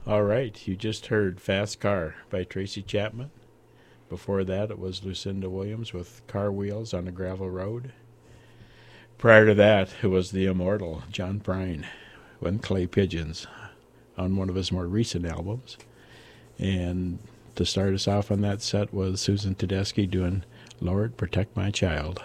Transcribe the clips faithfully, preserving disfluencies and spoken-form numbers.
All right, you just heard Fast Car by Tracy Chapman. Before that, it was Lucinda Williams with Car Wheels on a Gravel Road. Prior to that, it was the immortal John Prine with Clay Pigeons on one of his more recent albums. And to start us off on that set was Susan Tedeschi doing Lord Protect My Child.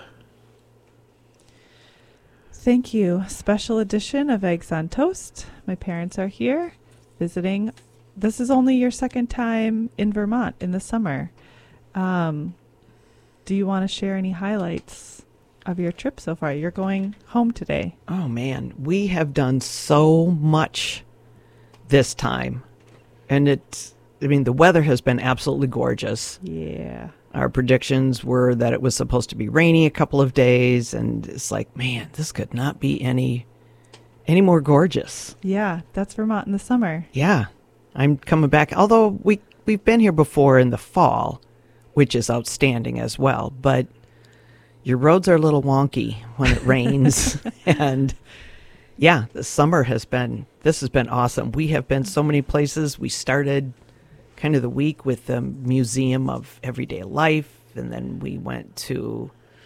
Thank you. Special edition of Eggs on Toast. My parents are here visiting. This is only your second time in Vermont in the summer. Um, do you want to share any highlights of your trip so far? You're going home today. Oh, man. We have done so much this time. And it's, I mean, the weather has been absolutely gorgeous. Yeah. Our predictions were that it was supposed to be rainy a couple of days, and it's like, man, this could not be any any more gorgeous. Yeah, that's Vermont in the summer. Yeah, I'm coming back. Although we we've been here before in the fall, which is outstanding as well. But your roads are a little wonky when it rains, and yeah, the summer has been. This has been awesome. We have been so many places. We started kind of the week with the Museum of Everyday Life, and then we went to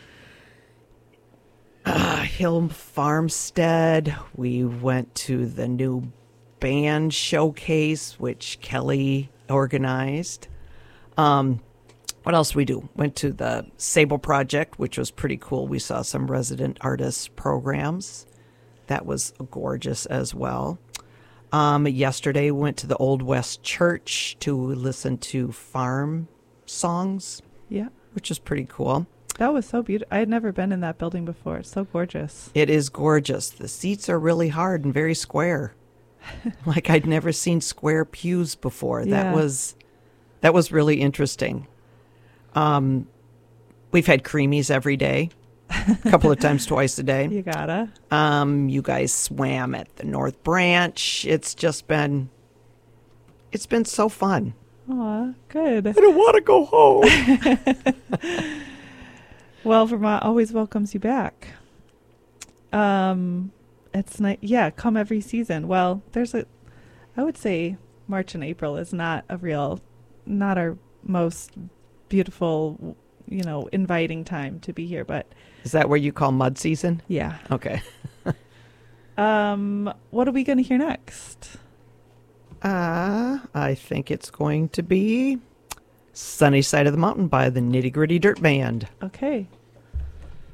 uh, Hill Farmstead. We went to the new band showcase, which Kelly organized. Um, what else did we do? Went to the Sable Project, which was pretty cool. We saw some resident artist programs. That was gorgeous as well. Um, yesterday, we went to the Old West Church to listen to farm songs. Yeah. Which is pretty cool. That was so beautiful. I had never been in that building before. It's so gorgeous. It is gorgeous. The seats are really hard and very square. Like I'd never seen square pews before. Yeah. That was that was really interesting. Um, we've had creamies every day. A couple of times twice a day. You gotta. Um, you guys swam at the North Branch. It's just been, it's been so fun. Aw, good. I don't want to go home. Well, Vermont always welcomes you back. Um, it's nice. Yeah, come every season. Well, there's a, I would say March and April is not a real, not our most beautiful, you know, inviting time to be here, but. Is that where you call mud season? Yeah. Okay. um, what are we going to hear next? Uh, I think it's going to be Sunny Side of the Mountain by the Nitty Gritty Dirt Band. Okay.